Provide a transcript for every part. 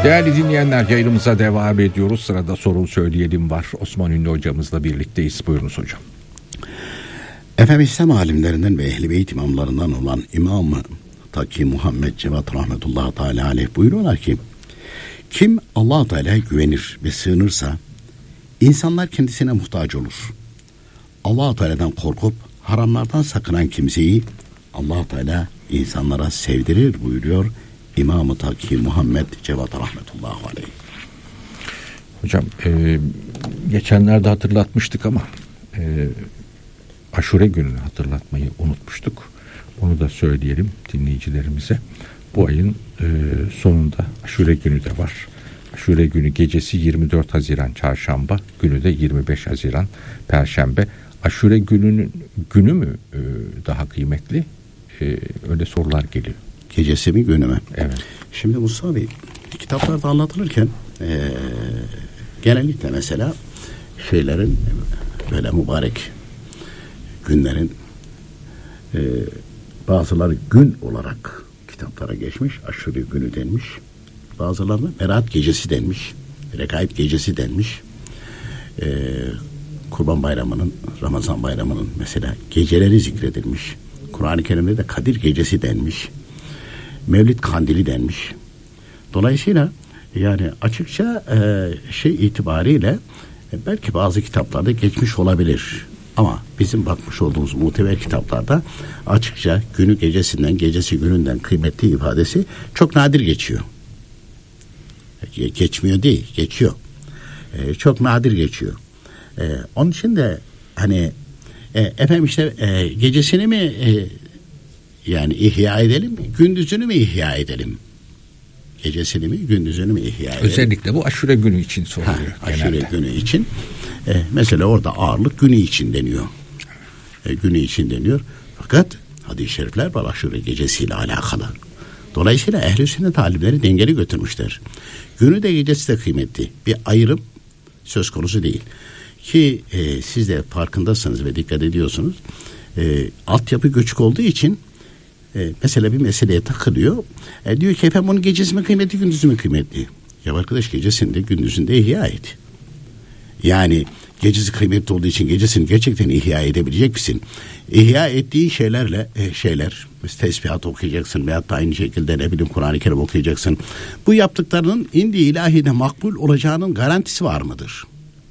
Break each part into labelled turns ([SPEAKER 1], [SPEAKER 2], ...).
[SPEAKER 1] Değerli dinleyenler, yayınımıza devam ediyoruz. Sırada Sorun Söyleyelim var. Osman Ünlü hocamızla birlikteyiz. Buyurunuz hocam.
[SPEAKER 2] Efendim, İslam alimlerinden ve Ehl-i Beyt imamlarından olan İmam-ı Taki Muhammed Cevat rahmetullahi teala aleyh buyuruyorlar ki, kim Allah-u Teala'ya güvenir ve sığınırsa insanlar kendisine muhtaç olur. Allah-u Teala'dan korkup haramlardan sakınan kimseyi Allah-u Teala insanlara sevdirir buyuruyor İmam-ı Taki Muhammed Cevat rahmetullahi aleyh.
[SPEAKER 1] Hocam geçenlerde hatırlatmıştık ama Aşure gününü hatırlatmayı unutmuştuk. Onu da söyleyelim dinleyicilerimize. Bu ayın sonunda Aşure günü de var. Aşure günü gecesi 24 Haziran Çarşamba, günü de 25 Haziran Perşembe. Aşure gününün günü mü daha kıymetli? Öyle sorular geliyor.
[SPEAKER 2] Gecesi mi günü mü?
[SPEAKER 1] Evet.
[SPEAKER 2] Şimdi Musa Bey, kitaplarda anlatılırken genellikle mesela şeylerin böyle mübarek günlerin bazıları gün olarak kitaplara geçmiş, Aşure günü denmiş. Bazılarına Berat gecesi denmiş, Rekaib gecesi denmiş. Kurban Bayramı'nın, Ramazan Bayramı'nın mesela geceleri zikredilmiş. Kur'an-ı Kerim'de de Kadir gecesi denmiş. Mevlid kandili denmiş. Dolayısıyla yani açıkça şey itibariyle belki bazı kitaplarda geçmiş olabilir. Ama bizim bakmış olduğumuz muteber kitaplarda açıkça günü gecesinden, gecesi gününden kıymetli ifadesi çok nadir geçiyor. Geçmiyor değil, geçiyor. Çok nadir geçiyor. Onun için de hani efendim işte gecesini mi yani ihya edelim, gündüzünü mü ihya edelim? Gecesini mi, gündüzünü mü ihya edelim?
[SPEAKER 1] Özellikle bu Aşure günü için soruluyor.
[SPEAKER 2] Aşure günü için. Mesela orada ağırlık günü için deniyor. Günü için deniyor. Fakat hadis-i şerifler var Aşure gecesiyle alakalı. Dolayısıyla ehl-i sünnet alimleri dengeli götürmüşler. Günü de gecesi de kıymetli. Bir ayrım söz konusu değil. Ki siz de farkındasınız ve dikkat ediyorsunuz. Altyapı göçük olduğu için mesela bir meseleye takılıyor. Diyor ki efendim onun gecesi mi kıymetli, gündüzü mü kıymetli? Ya arkadaş, gecesinde gündüzünde ihya et. Yani gecesi kıymetli olduğu için gecesini gerçekten ihya edebilecek misin? İhya ettiğin şeylerle tesbihat okuyacaksın veyahut da aynı şekilde ne bileyim Kur'an-ı Kerim okuyacaksın. Bu yaptıklarının indi ilahide makbul olacağının garantisi var mıdır?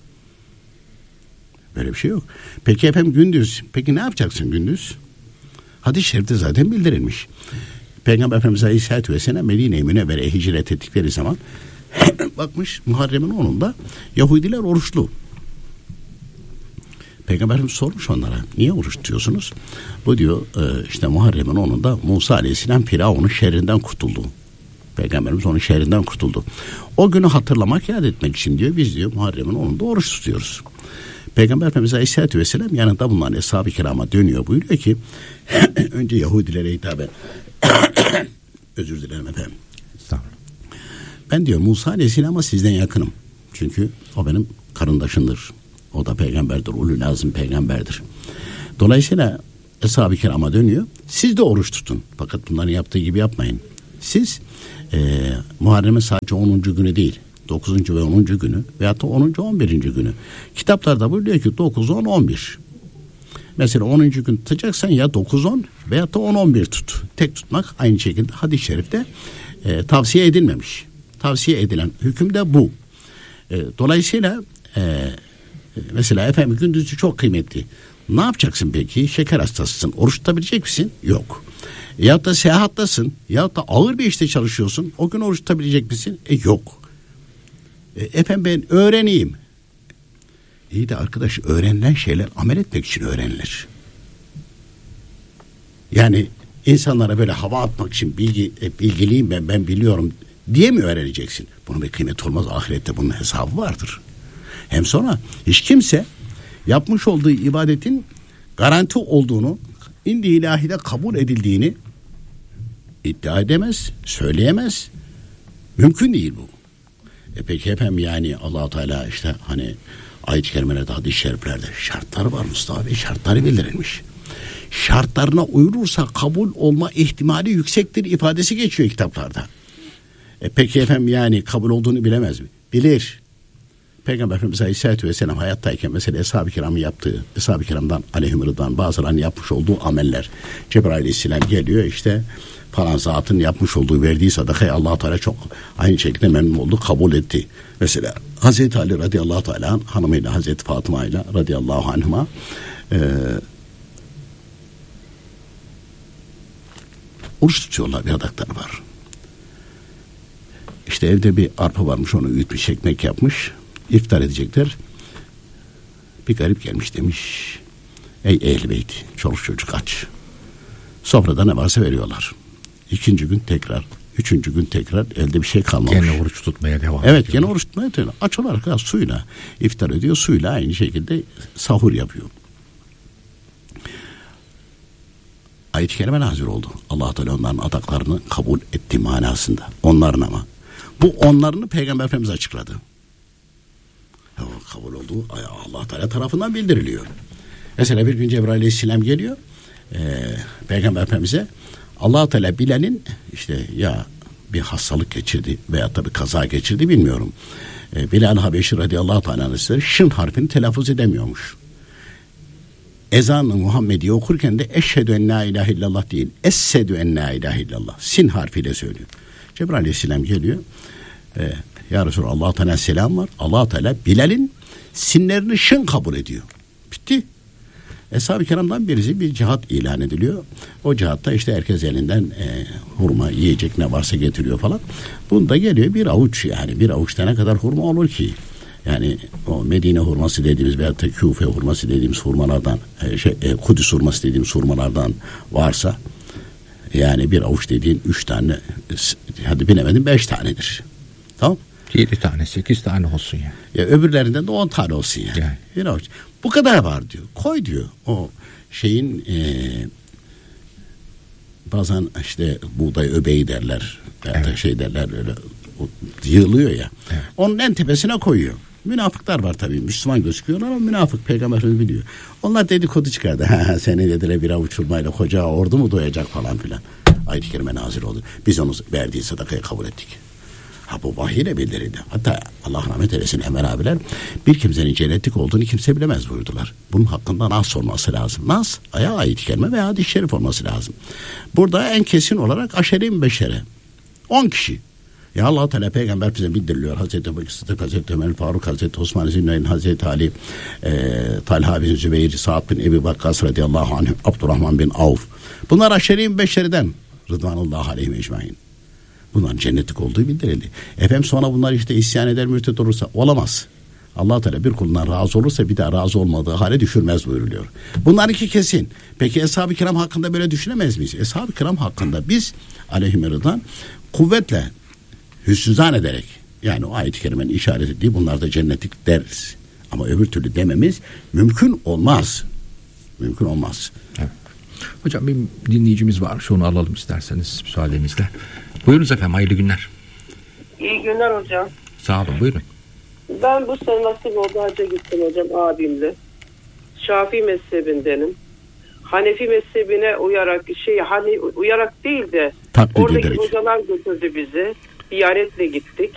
[SPEAKER 2] Böyle bir şey yok. Peki efendim gündüz. Peki ne yapacaksın gündüz? Hadis-i şerifte zaten bildirilmiş. Peygamber Efendimiz Aleyhisselatü Vesselam Medine-i Münevvere'ye hicret ettikleri zaman bakmış Muharrem'in 10'unda Yahudiler oruçlu. Peygamber Efendimiz sormuş onlara, niye oruç tutuyorsunuz? Bu diyor işte Muharrem'in 10'unda Musa Aleyhisselam Firavun'un şerrinden kurtuldu. Peygamberimiz onun şerrinden kurtuldu. O günü hatırlamak, yad etmek için diyor biz diyor Muharrem'in 10'unda oruç tutuyoruz. Peygamber Efendimiz Aleyhisselatü Vesselam yanında bulunan Eshab-ı Kiram'a dönüyor, buyuruyor ki önce Yahudilere hitaben özür dilerim efendim. Ben diyor Musa Aleyhisselam'a sizden yakınım. Çünkü o benim karındaşımdır. O da peygamberdir. Ulul azim peygamberdir. Dolayısıyla Eshab-ı Kiram'a dönüyor. Siz de oruç tutun. Fakat bunların yaptığı gibi yapmayın. Siz Muharrem'in sadece 10. günü değil, 9. ve 10. günü veyahut da 10. 11. günü. Kitaplarda buyuruyor ki 9, 10, 11. Mesela 10. gün tutacaksan ya 9, 10 veyahut da 10, 11 tut. Tek tutmak aynı şekilde hadis-i şerifte tavsiye edilmemiş. Tavsiye edilen hüküm de bu. Dolayısıyla mesela efendim gündüzü çok kıymetli. Ne yapacaksın peki? Şeker hastasısın. Oruç tutabilecek misin? Yok. Ya da seyahattasın. Ya da ağır bir işte çalışıyorsun. O gün oruç tutabilecek misin? Yok. Efendim ben öğreneyim. İyi de arkadaş, öğrenilen şeyler amel etmek için öğrenilir. Yani insanlara böyle hava atmak için bilgiliyim ben biliyorum diye mi öğreneceksin? Bunun bir kıymeti olmaz. Ahirette bunun hesabı vardır. Hem sonra hiç kimse yapmış olduğu ibadetin garanti olduğunu, indi ilahide kabul edildiğini iddia edemez, söyleyemez. Mümkün değil bu. Peki efendim yani Allah-u Teala işte hani ayet-i kerimelerde, hadis-i şeriflerde şartları var Mustafa Bey, şartları bildirilmiş. Şartlarına uyulursa kabul olma ihtimali yüksektir ifadesi geçiyor kitaplarda. Peki efendim yani kabul olduğunu bilemez mi? Bilir. Peygamber Efendimiz Aleyhisselatü Vesselam hayattayken mesela Eshab-ı Kiram'ın yaptığı, Eshab-ı Kiram'dan aleyhimrıdan bazılarının yapmış olduğu ameller. Cebrail Aleyhisselam geliyor işte falan zatın yapmış olduğu verdiği sadakayı Allah-u Teala çok aynı şekilde memnun oldu, kabul etti. Mesela Hazreti Ali radıyallahu teala hanımıyla Hazreti Fatıma ile radıyallahu anhuma oruç tutuyorlar, bir adakları var. İşte evde bir arpa varmış, onu öğütmüş, ekmek yapmış. İftar edecekler. Bir garip gelmiş, demiş: ey ehl-i beyt, çoluk çocuk aç. Sofrada ne varsa veriyorlar. İkinci gün tekrar, üçüncü gün tekrar, elde bir şey kalmamış.
[SPEAKER 1] Gene oruç tutmaya devam
[SPEAKER 2] ediyor. Evet, gene oruç tutmaya devam ediyor. Aç olarak suyla iftar ediyor, suyla aynı şekilde sahur yapıyor. Ayet-i kerime nazil oldu. Allah Teala onların adaklarını kabul etti manasında. Onların ama. Bu onlarını Peygamber Efendimiz açıkladı. Kabul olduğu Allah Teala tarafından bildiriliyor. Mesela bir gün Cebrail Aleyhisselam geliyor. Peygamber Efendimiz'e Allah Teala bilenin işte ya bir hastalık geçirdi veya tabii kaza geçirdi bilmiyorum. Bilal Habeşi radıyallahu teala şın harfini telaffuz edemiyormuş. Ezan-ı Muhammediye okurken de eşhedü en la ilahe illallah değil, essedü en la ilahe illallah sin harfiyle söylüyor. Cebrail Aleyhisselam geliyor. Ya Resulallah, Allah-u Teala selam var. Allah-u Teala Bilal'in sinlerini şın kabul ediyor. Bitti. Eshab-ı Kiram'dan birisi bir cihat ilan ediliyor. O cihatta işte herkes elinden hurma, yiyecek ne varsa getiriyor falan. Bunda geliyor bir avuç, yani bir avuçta ne kadar hurma olur ki? Yani o Medine hurması dediğimiz veya da Küfe hurması dediğimiz hurmalardan, Kudüs hurması dediğimiz hurmalardan varsa yani bir avuç dediğin 3 tane, hadi bilemedim 5 tanedir. Tamam?
[SPEAKER 1] 7 tane, 8 tane olsun ya.
[SPEAKER 2] Ya öbürlerinden de 10 tane olsun yani. Bir avuç. Bu kadar var diyor. Koy diyor. O şeyin bazen işte buğday öbeği derler. Evet. Da şey derler öyle yığılıyor ya. Evet. Onun en tepesine koyuyor. Münafıklar var tabii. Müslüman gözüküyorlar ama münafık, Peygamberimiz biliyor. Onlar dedikodu çıkardı. Seni dediler bir avuç hurmayla koca ordu mu doyacak falan filan. Ayet-i kerime nazil oldu. Biz onu verdiği sadakayı kabul ettik. Bu vahiyle bildirildi. Hatta Allah rahmet eylesin Emel abiler, bir kimsenin cennetlik olduğunu kimse bilemez buyurdular. Bunun hakkında nas sorması lazım. Nas, ayet-i kerime veya hadis-i şerif olması lazım. Burada en kesin olarak aşere-i mübeşşere. 10 kişi. Ya Allah Teala Peygamber bize bildiriliyor. Hazreti Ebu Bekir Sıddık, Hazreti Ömer Faruk, Hazreti Osman Zünneyni, Hazreti Ali, Talha bin Zübeyir, Sa'd bin Ebi Vakkas radıyallahu anh, Abdurrahman bin Avf. Bunlar aşere-i mübeşşereden Rıdvanullah aleyhi ecmaîn. Bunların cennetlik olduğu bildirildi. Efendim sonra bunlar işte isyan eder, mürtet olursa olamaz. Allah Teala bir kulundan razı olursa bir daha razı olmadığı hale düşürmez buyuruluyor. Bunlar iki kesin. Peki Eshab-ı Kiram hakkında böyle düşünemez miyiz? Eshab-ı Kiram hakkında biz aleyhimrıdan kuvvetle hüsnü zan ederek, yani o ayet-i kerimenin işaret ettiği bunlar da cennetlik deriz. Ama öbür türlü dememiz mümkün olmaz. Mümkün olmaz.
[SPEAKER 1] Evet. Hocam bir dinleyicimiz var. Şunu alalım isterseniz müsaadenizle. Buyurunuz efendim, hayırlı günler.
[SPEAKER 3] İyi günler hocam.
[SPEAKER 1] Sağ olun, buyurun.
[SPEAKER 3] Ben bu sene nasip oldu hacca gittim hocam abimle. Şafii mezhebindenim. Hanefi mezhebine uyarak uyarak değil de
[SPEAKER 2] taklit
[SPEAKER 3] oradaki
[SPEAKER 2] ederek.
[SPEAKER 3] hocalar götürdü bizi. Ziyaretle gittik.